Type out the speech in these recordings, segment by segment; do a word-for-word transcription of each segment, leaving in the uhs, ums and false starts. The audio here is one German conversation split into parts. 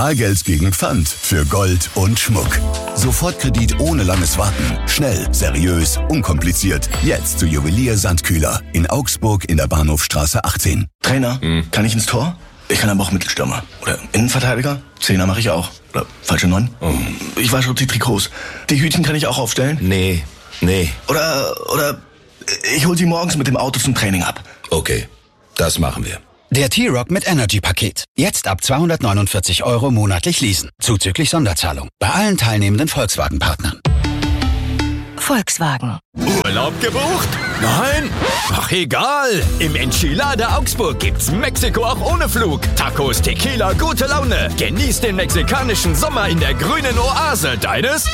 Bargeld gegen Pfand für Gold und Schmuck. Sofortkredit ohne langes Warten. Schnell, seriös, unkompliziert. Jetzt zu Juwelier Sandkühler in Augsburg in der Bahnhofstraße achtzehn. Trainer, hm. kann ich ins Tor? Ich kann aber auch Mittelstürmer. Oder Innenverteidiger? Zehner mache ich auch. Oder falsche Neun? Oh. Ich wasche die Trikots. Die Hütchen kann ich auch aufstellen? Nee, nee. Oder, oder ich hol sie morgens mit dem Auto zum Training ab. Okay, das machen wir. Der T-Rock mit Energy-Paket. Jetzt ab zweihundertneunundvierzig Euro monatlich leasen. Zuzüglich Sonderzahlung. Bei allen teilnehmenden Volkswagen-Partnern. Volkswagen. Urlaub gebucht? Nein? Ach egal. Im Enchilada Augsburg gibt's Mexiko auch ohne Flug. Tacos, Tequila, gute Laune. Genieß den mexikanischen Sommer in der grünen Oase. Deines?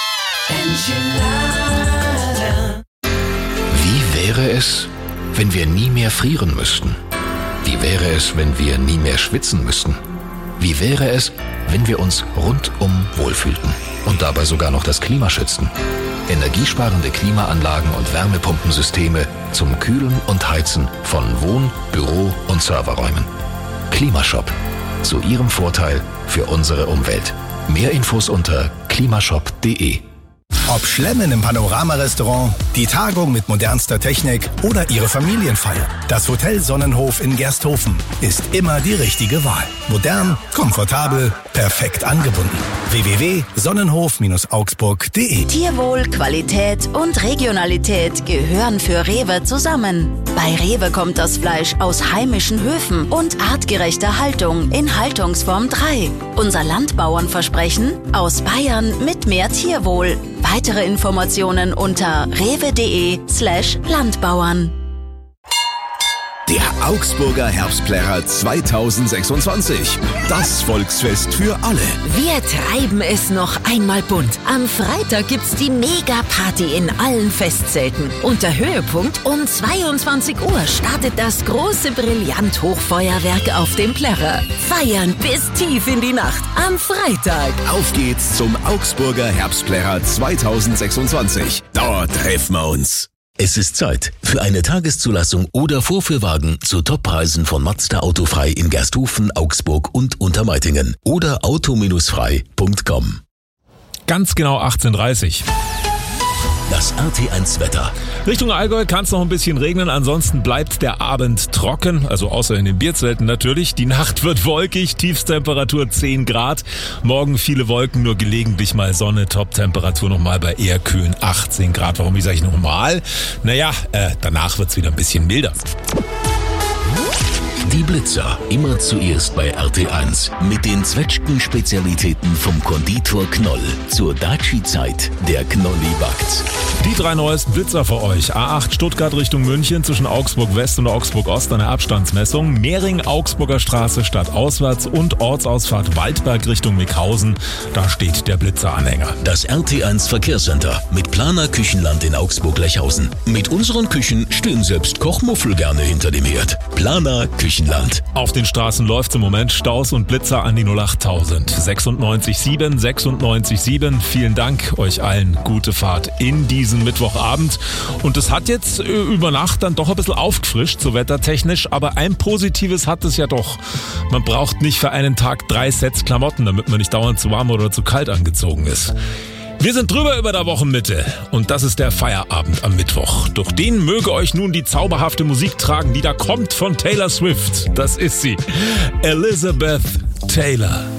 Enchilada. Wie wäre es, wenn wir nie mehr frieren müssten? Wie wäre es, wenn wir nie mehr schwitzen müssten? Wie wäre es, wenn wir uns rundum wohlfühlten und dabei sogar noch das Klima schützten? Energiesparende Klimaanlagen und Wärmepumpensysteme zum Kühlen und Heizen von Wohn-, Büro- und Serverräumen. Klimashop. Zu Ihrem Vorteil für unsere Umwelt. Mehr Infos unter klimashop punkt de. Ob Schlemmen im Panorama-Restaurant, die Tagung mit modernster Technik oder Ihre Familienfeier, das Hotel Sonnenhof in Gersthofen ist immer die richtige Wahl. Modern, komfortabel, perfekt angebunden. w w w punkt sonnenhof augsburg punkt de. Tierwohl, Qualität und Regionalität gehören für Rewe zusammen. Bei Rewe kommt das Fleisch aus heimischen Höfen und artgerechter Haltung in Haltungsform drei. Unser Landbauernversprechen: aus Bayern mit mehr Tierwohl. Weitere Informationen unter rewe.de slash Landbauern. Der Augsburger Herbstplärrer zweitausendsechsundzwanzig. Das Volksfest für alle. Wir treiben es noch einmal bunt. Am Freitag gibt's die Mega-Party in allen Festzelten. Und der Höhepunkt: um zweiundzwanzig Uhr startet das große Brillant-Hochfeuerwerk auf dem Plärrer. Feiern bis tief in die Nacht am Freitag. Auf geht's zum Augsburger Herbstplärrer zweitausendsechsundzwanzig. Dort treffen wir uns. Es ist Zeit für eine Tageszulassung oder Vorführwagen zu Toppreisen von Mazda Autofrei in Gersthofen, Augsburg und Untermeitingen oder auto frei punkt com. Ganz genau achtzehn Uhr dreißig. Das R T eins Wetter. Richtung Allgäu kann es noch ein bisschen regnen, ansonsten bleibt der Abend trocken, also außer in den Bierzelten natürlich. Die Nacht wird wolkig, Tiefstemperatur zehn Grad. Morgen viele Wolken, nur gelegentlich mal Sonne, Toptemperatur nochmal bei eher kühlen achtzehn Grad. Warum ich sage ich nochmal? Naja, äh, danach wird's wieder ein bisschen milder. Die Blitzer, immer zuerst bei R T eins. Mit den Zwetschgen-Spezialitäten vom Konditor Knoll. Zur Daci-Zeit, der Knolli backt. Die drei neuesten Blitzer für euch. A acht Stuttgart Richtung München zwischen Augsburg West und Augsburg Ost eine Abstandsmessung. Mehring Augsburger Straße stadtauswärts und Ortsausfahrt Waldberg Richtung Mickhausen. Da steht der Blitzeranhänger. Das R T eins Verkehrscenter mit Planer Küchenland in Augsburg-Lechhausen. Mit unseren Küchen stehen selbst Kochmuffel gerne hinter dem Herd. Planer Küchenland. Auf den Straßen läuft's im Moment Staus und Blitzer an die null achttausend. sechsundneunzig sieben, sechsundneunzig sieben. Vielen Dank euch allen. Gute Fahrt in diesen Mittwochabend. Und es hat jetzt über Nacht dann doch ein bisschen aufgefrischt, so wettertechnisch. Aber ein Positives hat es ja doch. Man braucht nicht für einen Tag drei Sets Klamotten, damit man nicht dauernd zu warm oder zu kalt angezogen ist. Wir sind drüber über der Wochenmitte und das ist der Feierabend am Mittwoch. Durch den möge euch nun die zauberhafte Musik tragen, die da kommt von Taylor Swift. Das ist sie, Elizabeth Taylor.